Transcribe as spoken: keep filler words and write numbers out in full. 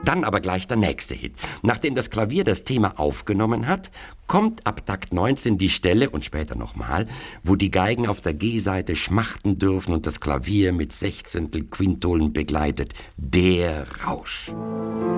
Dann aber gleich der nächste Hit. Nachdem das Klavier das Thema aufgenommen hat, kommt ab Takt neunzehn die Stelle und später nochmal, wo die Geigen auf der G-Seite schmachten dürfen und das Klavier mit Sechzehntel Quintolen begleitet. Der Rausch.